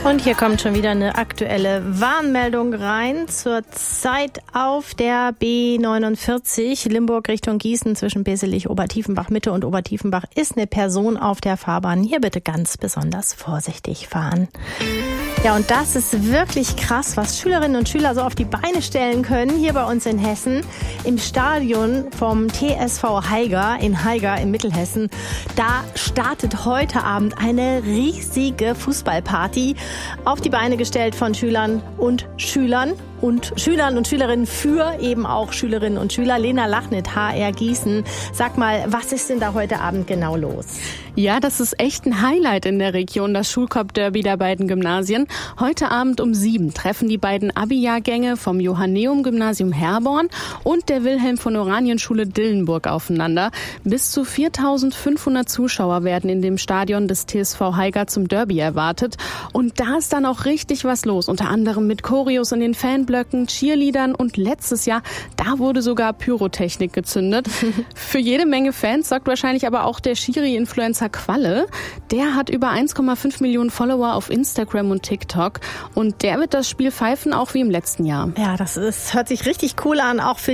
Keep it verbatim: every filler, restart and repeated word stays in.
Und hier kommt schon wieder eine aktuelle Warnmeldung rein. Zurzeit auf der B neunundvierzig Limburg Richtung Gießen zwischen Beselich, Obertiefenbach Mitte und Obertiefenbach ist eine Person auf der Fahrbahn. Hier bitte ganz besonders vorsichtig fahren. Ja, und das ist wirklich krass, was Schülerinnen und Schüler so auf die Beine stellen können, hier bei uns in Hessen. Im Stadion vom T S V Haiger in Haiger in Mittelhessen. Da startet heute Abend eine riesige Fußballparty, auf die Beine gestellt von Schülern und Schülern und Schülern und Schülerinnen für eben auch Schülerinnen und Schüler. Lena Lachnit, H R Gießen. Sag mal, was ist denn da heute Abend genau los? Ja, das ist echt ein Highlight in der Region, das Schulkorb-Derby der beiden Gymnasien. Heute Abend um sieben treffen die beiden Abi-Jahrgänge vom Johanneum-Gymnasium Herborn und der Wilhelm von Oranienschule Dillenburg aufeinander. Bis zu viertausendfünfhundert Zuschauer werden in dem Stadion des T S V Haiger zum Derby erwartet. Und da ist dann auch richtig was los, unter anderem mit Choreos in den Fanblöcken, Cheerleadern und letztes Jahr, da wurde sogar Pyrotechnik gezündet. Für jede Menge Fans sorgt wahrscheinlich aber auch der Schiri-Influencer Qualle. Der hat über eins Komma fünf Millionen Follower auf Instagram und TikTok und der wird das Spiel pfeifen, auch wie im letzten Jahr. Ja, das ist, hört sich richtig cool an, auch für